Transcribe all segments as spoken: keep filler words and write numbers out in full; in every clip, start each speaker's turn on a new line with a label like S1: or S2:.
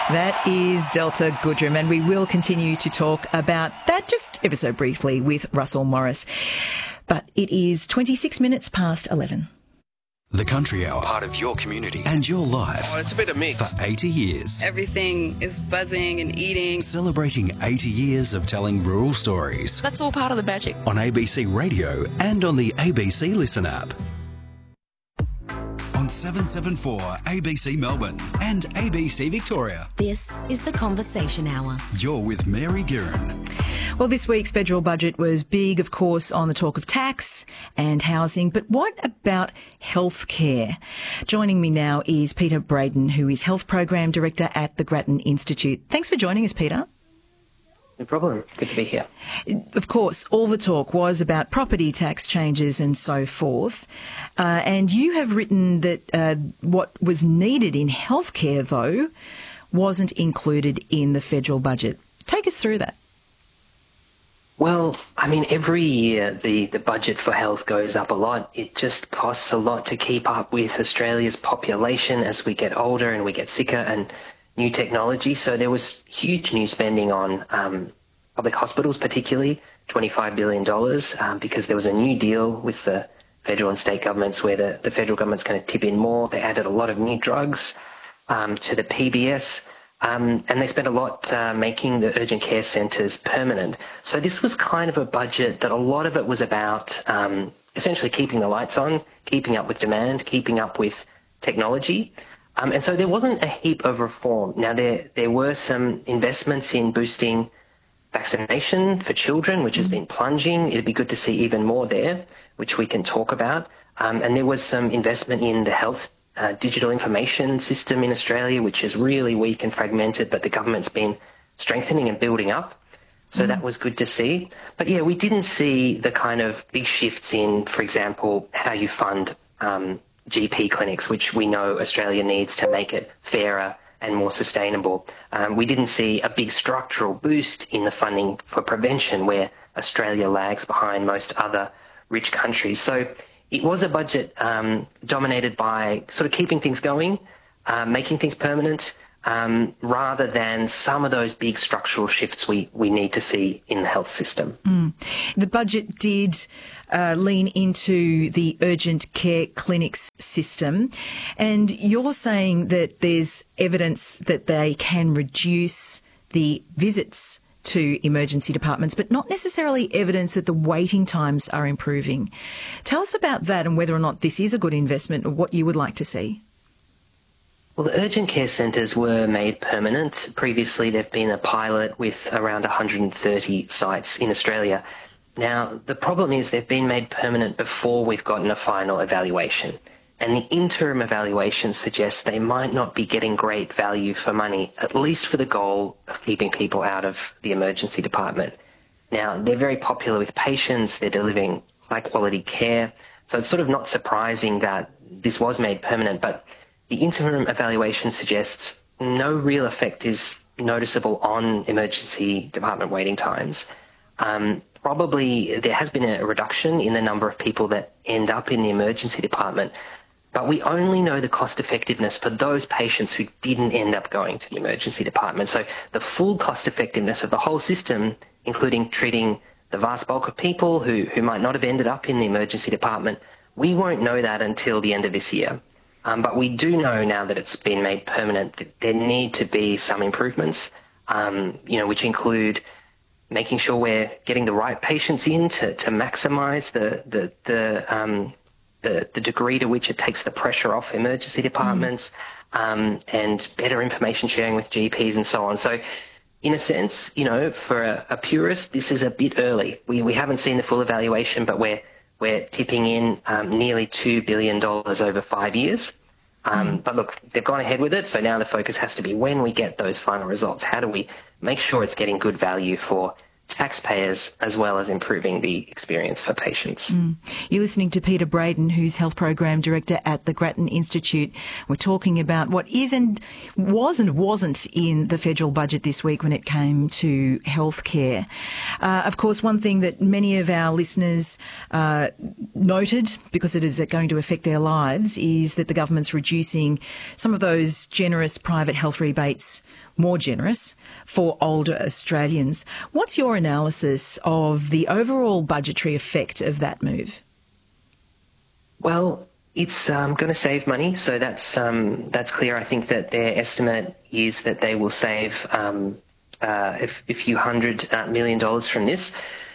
S1: That is Delta Goodrem, and we will continue to talk about that just ever so briefly with Russell Morris. But it is twenty-six minutes past eleven.
S2: The Country Hour, part of your community and your life.
S3: Oh, it's a bit of mix.
S2: For eighty years.
S4: Everything is buzzing and eating.
S2: Celebrating eighty years of telling rural stories.
S4: That's all part of the magic.
S2: On A B C Radio and on the A B C Listen app. On seven seventy-four A B C Melbourne and A B C Victoria.
S5: This is The Conversation Hour.
S2: You're with Mary Guerin.
S1: Well, this week's federal budget was big, of course, on the talk of tax and housing. But what about healthcare? Joining me now is Peter Braden, who is Health Program Director at the Grattan Institute. Thanks for joining us, Peter.
S6: No problem. Good to be here.
S1: Of course, all the talk was about property tax changes and so forth. Uh, and you have written that uh, what was needed in healthcare, though, wasn't included in the federal budget. Take us through that.
S6: Well, I mean, every year the, the budget for health goes up a lot. It just costs a lot to keep up with Australia's population as we get older and we get sicker and new technology. So there was huge new spending on um, public hospitals, particularly twenty-five billion dollars, um, because there was a new deal with the federal and state governments where the, the federal government's going to tip in more. They added a lot of new drugs um, to the P B S. Um, and they spent a lot uh, making the urgent care centres permanent. So this was kind of a budget that a lot of it was about um, essentially keeping the lights on, keeping up with demand, keeping up with technology. Um, and so there wasn't a heap of reform. Now, there, there were some investments in boosting vaccination for children, which has been plunging. It'd be good to see even more there, which we can talk about. Um, and there was some investment in the health Uh, digital information system in Australia, which is really weak and fragmented, but the government's been strengthening and building up. So mm. that was good to see. But yeah, we didn't see the kind of big shifts in, for example, how you fund um, G P clinics, which we know Australia needs to make it fairer and more sustainable. Um, we didn't see a big structural boost in the funding for prevention, where Australia lags behind most other rich countries. So it was a budget um, dominated by sort of keeping things going, uh, making things permanent, um, rather than some of those big structural shifts we, we need to see in the health system.
S1: Mm. The budget did uh, lean into the urgent care clinics system, and you're saying that there's evidence that they can reduce the visits to emergency departments, but not necessarily evidence that the waiting times are improving. Tell us about that and whether or not this is a good investment or what you would like to see.
S6: Well, the urgent care centres were made permanent. Previously, they've been a pilot with around one hundred thirty sites in Australia. Now, the problem is they've been made permanent before we've gotten a final evaluation. And the interim evaluation suggests they might not be getting great value for money, at least for the goal of keeping people out of the emergency department. Now, they're very popular with patients, they're delivering high-quality care, so it's sort of not surprising that this was made permanent, but the interim evaluation suggests no real effect is noticeable on emergency department waiting times. Um, probably there has been a reduction in the number of people that end up in the emergency department, but we only know the cost effectiveness for those patients who didn't end up going to the emergency department. So the full cost effectiveness of the whole system, including treating the vast bulk of people who, who might not have ended up in the emergency department, we won't know that until the end of this year. Um, but we do know now that it's been made permanent that there need to be some improvements, um, you know, which include making sure we're getting the right patients in to, to maximise the, the, the um, The, the degree to which it takes the pressure off emergency departments, mm. um, and better information sharing with G Ps and so on. So in a sense, you know, for a, a purist, this is a bit early. We we haven't seen the full evaluation, but we're, we're tipping in um, nearly two billion dollars over five years. Um, mm. But look, they've gone ahead with it, so now the focus has to be when we get those final results, how do we make sure it's getting good value for taxpayers as well as improving the experience for patients.
S1: Mm. You're listening to Peter Braden, who's Health Program Director at the Grattan Institute. We're talking about what is and was and wasn't in the federal budget this week when it came to healthcare. Uh, of course, one thing that many of our listeners uh, noted, because it is going to affect their lives, is that the government's reducing some of those generous private health rebates more generous for older Australians. What's your analysis of the overall budgetary effect of that move?
S6: Well, it's um, going to save money, so that's um, that's clear. I think that their estimate is that they will save um, uh, a, a few hundred uh, million dollars from this.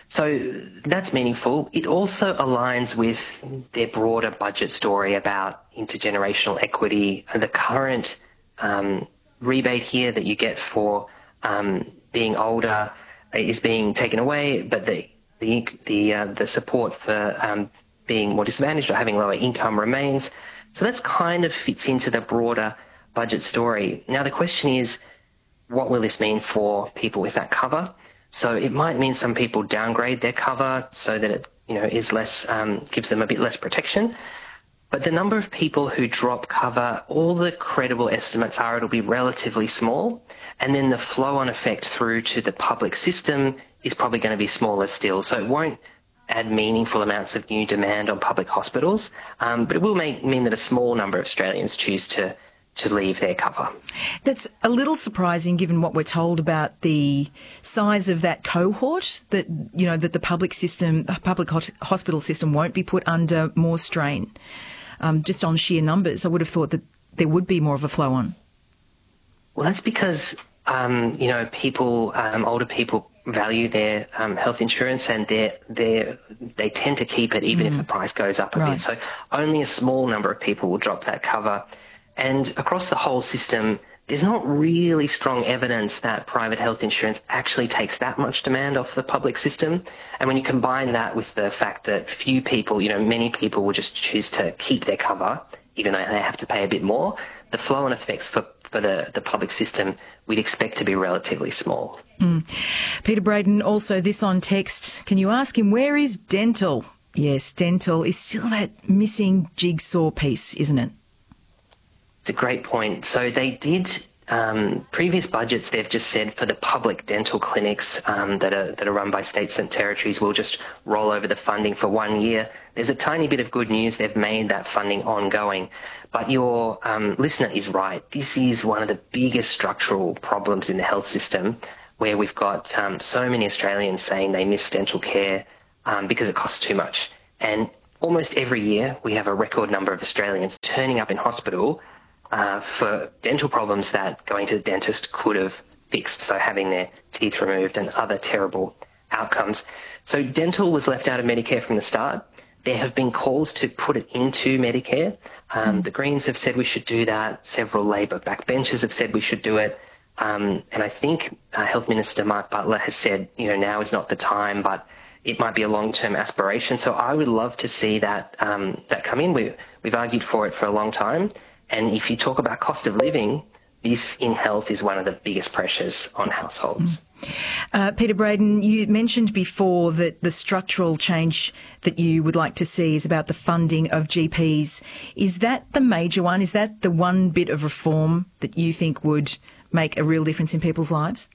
S6: So that's meaningful. It also aligns with their broader budget story about intergenerational equity. And the current um, rebate here that you get for um, being older is being taken away, but the the the, uh, the support for um, being more disadvantaged or having lower income remains. So that's kind of fits into the broader budget story. Now the question is, what will this mean for people with that cover? So it might mean some people downgrade their cover so that it, you know, is less, um, gives them a bit less protection. But the number of people who drop cover, all the credible estimates are it'll be relatively small. And then the flow-on effect through to the public system is probably going to be smaller still. So it won't add meaningful amounts of new demand on public hospitals, um, but it will make, mean that a small number of Australians choose to to leave their cover.
S1: That's a little surprising given what we're told about the size of that cohort, that, you know, that the public system, the public hospital system won't be put under more strain. Um, just on sheer numbers, I would have thought that there would be more of a flow on.
S6: Well, that's because, um, you know, people, um, older people value their um, health insurance, and they they they tend to keep it even mm. if the price goes up a
S1: right.
S6: bit. So only a small number of people will drop that cover. And across the whole system, there's not really strong evidence that private health insurance actually takes that much demand off the public system. And when you combine that with the fact that few people, you know, many people will just choose to keep their cover, even though they have to pay a bit more, the flow-on effects for, for the, the public system we'd expect to be relatively small.
S1: Mm. Peter Braden, also this on text. Can you ask him, where is dental? Yes, dental is still that missing jigsaw piece, isn't it?
S6: It's a great point. So they did, um, previous budgets, they've just said for the public dental clinics um, that are that are run by states and territories, we'll just roll over the funding for one year. There's a tiny bit of good news. They've made that funding ongoing. But your um, listener is right. This is one of the biggest structural problems in the health system, where we've got um, so many Australians saying they miss dental care um, because it costs too much. And almost every year we have a record number of Australians turning up in hospital Uh, for dental problems that going to the dentist could have fixed, so having their teeth removed and other terrible outcomes. So dental was left out of Medicare from the start. There have been calls to put it into Medicare. Um, the Greens have said we should do that. Several Labor backbenchers have said we should do it. Um, and I think uh, Health Minister Mark Butler has said, you know, now is not the time, but it might be a long-term aspiration. So I would love to see that um, that come in. We, we've argued for it for a long time. And if you talk about cost of living, this in health is one of the biggest pressures on households.
S1: Uh, Peter Braden, you mentioned before that the structural change that you would like to see is about the funding of G Ps. Is that the major one? Is that the one bit of reform that you think would make a real difference in people's lives?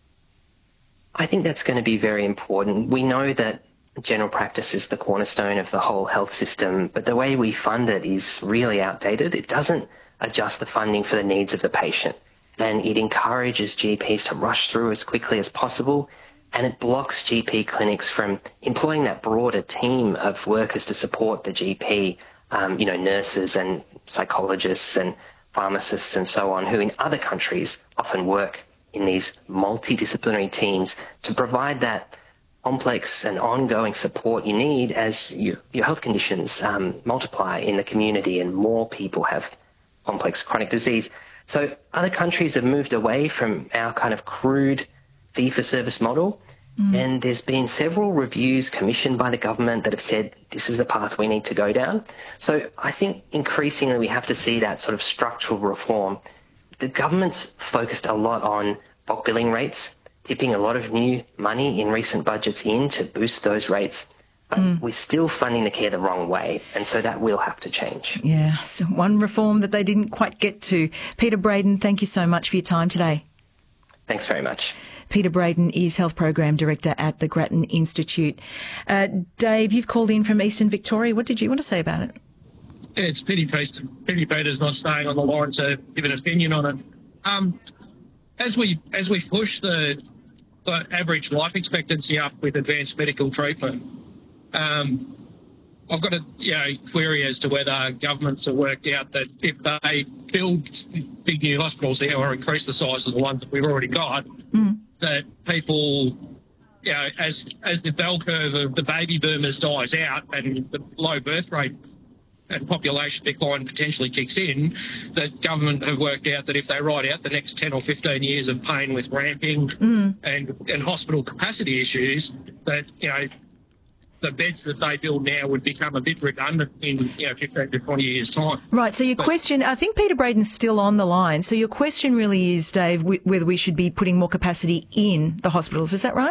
S6: I think that's going to be very important. We know that general practice is the cornerstone of the whole health system, but the way we fund it is really outdated. It doesn't adjust the funding for the needs of the patient, and it encourages G Ps to rush through as quickly as possible, and it blocks G P clinics from employing that broader team of workers to support the G P, um, you know, nurses and psychologists and pharmacists and so on, who in other countries often work in these multidisciplinary teams to provide that complex and ongoing support you need as you, your health conditions um, multiply in the community and more people have complex chronic disease. So other countries have moved away from our kind of crude fee-for-service model, mm. and there's been several reviews commissioned by the government that have said this is the path we need to go down. So I think increasingly we have to see that sort of structural reform. The government's focused a lot on bulk billing rates, tipping a lot of new money in recent budgets in to boost those rates. But mm. we're still funding the care the wrong way, and so that will have to change.
S1: Yeah, so one reform that they didn't quite get to. Peter Braden, thank you so much for your time today.
S6: Thanks very much.
S1: Peter Braden is Health Program Director at the Grattan Institute. Uh, Dave, you've called in from Eastern Victoria. What did you want to say about it?
S3: Yeah, it's pity Peter's not staying on the line to give an opinion on it. Um, as we as we push the, the average life expectancy up with advanced medical treatment, um, I've got a you know, query as to whether governments have worked out that if they build big new hospitals there or increase the size of the ones that we've already got, mm. that people, you know, as as the bell curve of the baby boomers dies out and the low birth rate and population decline potentially kicks in, that government have worked out that if they ride out the next ten or fifteen years of pain with ramping mm. and, and hospital capacity issues, that, you know, the beds that they build now would become a bit redundant in, you know, fifteen to twenty years' time.
S1: Right, so your but, question, I think Peter Braden's still on the line, so your question really is, Dave, w- whether we should be putting more capacity in the hospitals, is that right?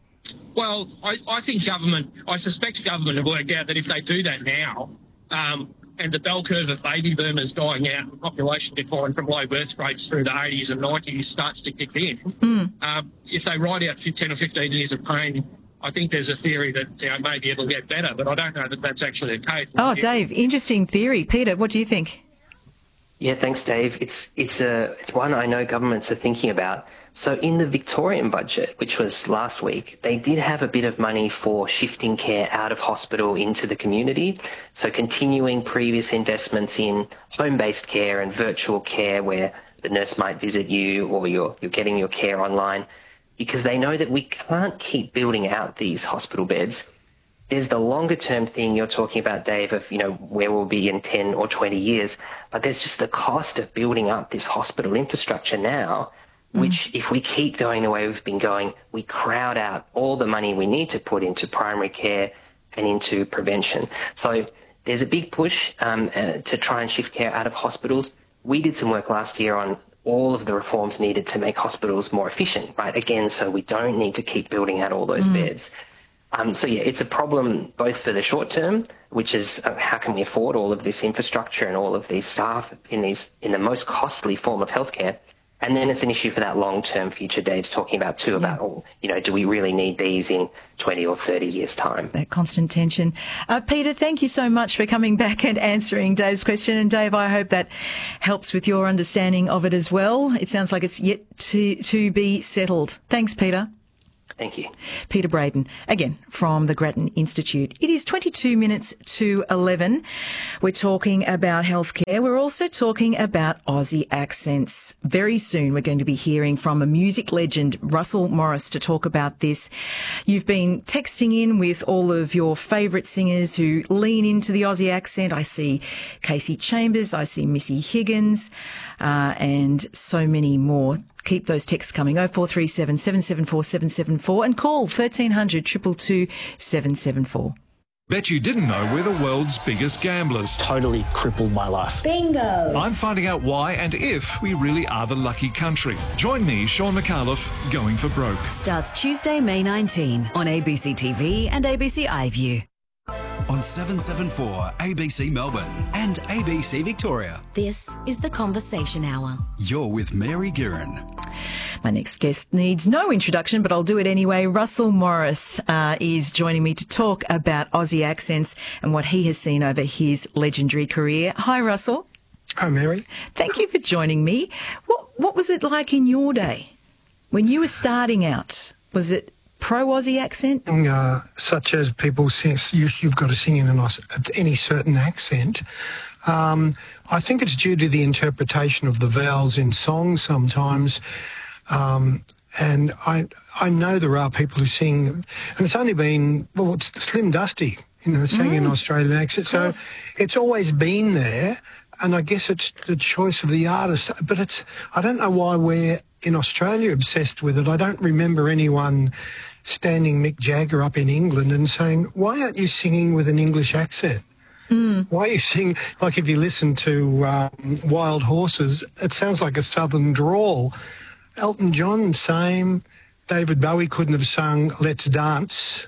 S3: Well, I, I think government, I suspect government have worked out that if they do that now, um, and the bell curve of baby boomers dying out and population decline from low birth rates through the eighties and nineties starts to kick in, mm. um, if they ride out ten or fifteen years of pain, I think there's a theory that, you know, maybe it'll get better, but I don't know that that's actually the case.
S1: Oh, Dave, interesting theory. Peter, what do you think?
S6: Yeah, thanks, Dave. It's it's a it's one I know governments are thinking about. So in the Victorian budget, which was last week, they did have a bit of money for shifting care out of hospital into the community. So continuing previous investments in home-based care and virtual care where the nurse might visit you or you're you're getting your care online, because they know that we can't keep building out these hospital beds. There's the longer term thing you're talking about, Dave, of, you know, where we'll be in ten or twenty years, but there's just the cost of building up this hospital infrastructure now, mm. which if we keep going the way we've been going, we crowd out all the money we need to put into primary care and into prevention. So there's a big push um, uh, to try and shift care out of hospitals. We did some work last year on all of the reforms needed to make hospitals more efficient, right? Again, so we don't need to keep building out all those mm. beds. Um, so, yeah, it's a problem both for the short term, which is uh, how can we afford all of this infrastructure and all of these staff in these in the most costly form of healthcare? And then it's an issue for that long-term future Dave's talking about too, about, yeah. oh, you know, do we really need these in twenty or thirty years' time?
S1: That constant tension. Uh, Peter, thank you so much for coming back and answering Dave's question. And Dave, I hope that helps with your understanding of it as well. It sounds like it's yet to, to be settled. Thanks, Peter.
S6: Thank you.
S1: Peter Braden, again, from the Grattan Institute. It is twenty-two minutes to eleven. We're talking about healthcare. We're also talking about Aussie accents. Very soon we're going to be hearing from a music legend, Russell Morris, to talk about this. You've been texting in with all of your favourite singers who lean into the Aussie accent. I see Casey Chambers, I see Missy Higgins, uh, and so many more. Keep those texts coming, oh four three seven, seven seven four, seven seven four, and call thirteen hundred, two two two, seven seven four.
S7: Bet you didn't know we're the world's biggest gamblers.
S8: Totally crippled my life.
S9: Bingo!
S7: I'm finding out why and if we really are the lucky country. Join me, Sean McAuliffe, Going for Broke.
S5: Starts Tuesday, May nineteenth on A B C T V and A B C iView.
S2: On seven seventy-four A B C Melbourne and A B C Victoria.
S5: This is The Conversation Hour.
S2: You're with Mary Guerin.
S1: My next guest needs no introduction, but I'll do it anyway. Russell Morris uh, is joining me to talk about Aussie accents and what he has seen over his legendary career. Hi, Russell.
S10: Hi, Mary.
S1: Thank you for joining me. What What was it like in your day when you were starting out? Was it pro-Aussie accent?
S10: Uh, such as people sing, you, you've got to sing in an, any certain accent. Um, I think it's due to the interpretation of the vowels in songs sometimes. Um, and I I know there are people who sing, and it's only been, well, it's Slim Dusty, you know, singing mm, an Australian accent. So it's always been there, and I guess it's the choice of the artist. But it's, I don't know why we're in Australia obsessed with it. I don't remember anyone standing Mick Jagger up in England and saying, why aren't you singing with an English accent? Mm. Why are you singing, like if you listen to um, Wild Horses, it sounds like a southern drawl. Elton John, same. David Bowie couldn't have sung Let's Dance.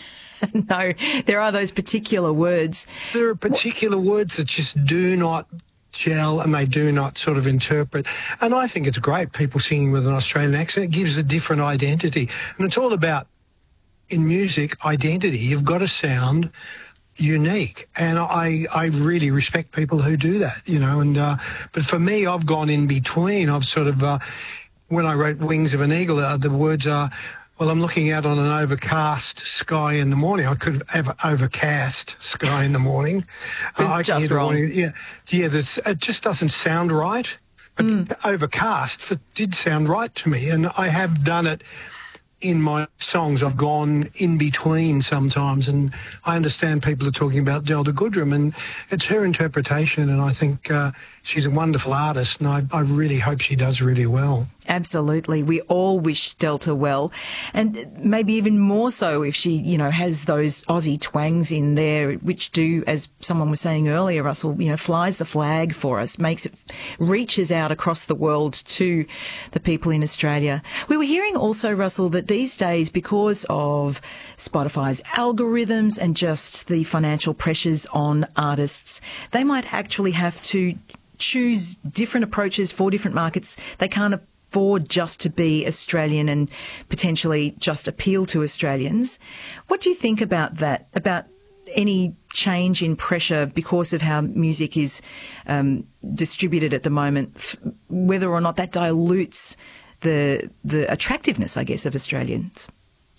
S1: No, there are those particular words.
S10: There are particular what? words that just do not gel and they do not sort of interpret. And I think it's great, people singing with an Australian accent. It gives a different identity. And it's all about, in music, identity. You've got to sound unique. And I, I really respect people who do that, you know. And uh, but for me, I've gone in between. I've sort of... Uh, when I wrote Wings of an Eagle, uh, the words are, well, I'm looking out on an overcast sky in the morning. I could have overcast sky in the morning.
S1: It's
S10: uh, I
S1: just
S10: can hear
S1: wrong.
S10: The morning, yeah, yeah. This, it just doesn't sound right. But mm. overcast, it did sound right to me, and I have done it in my songs. I've gone in between sometimes, and I understand people are talking about Delta Goodrem, and it's her interpretation, and I think uh, she's a wonderful artist, and I, I really hope she does really well.
S1: Absolutely. We all wish Delta well, and maybe even more so if she, you know, has those Aussie twangs in there, which do, as someone was saying earlier, Russell, you know, flies the flag for us, makes it, reaches out across the world to the people in Australia. We were hearing also, Russell, that these days, because of Spotify's algorithms and just the financial pressures on artists, they might actually have to choose different approaches for different markets. They can't afford just to be Australian and potentially just appeal to Australians. What do you think about that, about any change in pressure because of how music is um, distributed at the moment, whether or not that dilutes the the attractiveness, I guess, of Australians?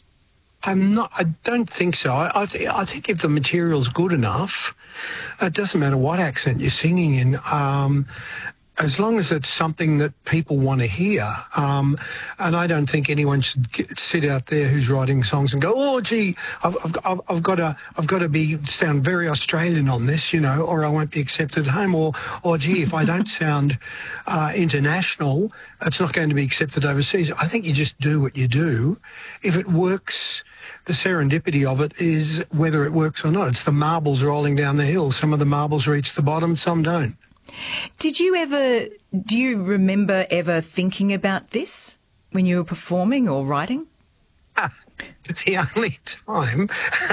S10: I'm not. I don't think so. I, I, th- I think if the material's good enough, it doesn't matter what accent you're singing in. Um, as long as it's something that people want to hear. Um, and I don't think anyone should get, sit out there who's writing songs and go, oh, gee, I've, I've, I've got to I've got to be sound very Australian on this, you know, or I won't be accepted at home. Or, or gee, if I don't sound uh, international, it's not going to be accepted overseas. I think you just do what you do. If it works, the serendipity of it is whether it works or not. It's the marbles rolling down the hill. Some of the marbles reach the bottom, some don't.
S1: Did you ever, do you remember ever thinking about this when you were performing or writing?
S10: Ah, the only time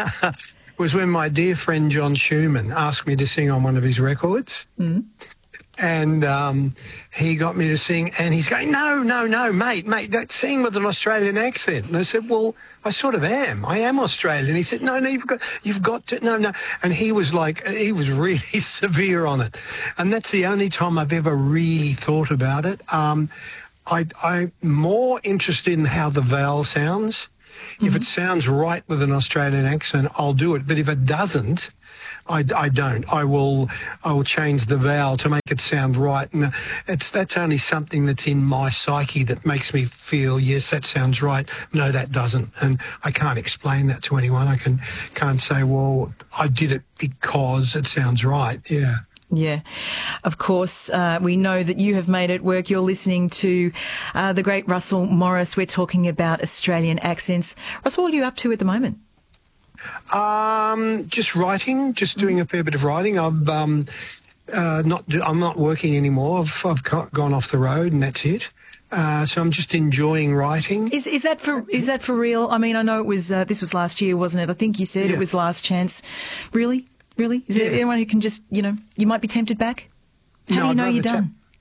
S10: was when my dear friend John Schumann asked me to sing on one of his records. Mm. And um, he got me to sing, and he's going, no, no, no, mate, mate, don't sing with an Australian accent. And I said, well, I sort of am. I am Australian. He said, no, no, you've got, you've got to, no, no. And he was like, he was really severe on it. And that's the only time I've ever really thought about it. Um, I, I'm more interested in how the vowel sounds. Mm-hmm. If it sounds right with an Australian accent, I'll do it. But if it doesn't, I, I don't. I will. I will change the vowel to make it sound right, and it's that's only something that's in my psyche that makes me feel yes, that sounds right. No, that doesn't, and I can't explain that to anyone. I can can't say, well, I did it because it sounds right. Yeah.
S1: Yeah, of course. Uh, we know that you have made it work. You're listening to uh, the great Russell Morris. We're talking about Australian accents. Russell, what are you up to at the moment?
S10: Um, just writing, just doing a fair bit of writing. I've um, uh, not. Do, I'm not working anymore. I've, I've gone off the road, and that's it. Uh, so I'm just enjoying writing.
S1: Is is that for is that for real? I mean, I know it was. Uh, this was last year, wasn't it? I think you said yeah. It was last chance. Really, really? Is yeah. there anyone who can just, you know, you might be tempted back? How
S10: no,
S1: do you
S10: I'd
S1: know you're
S10: ta-
S1: done?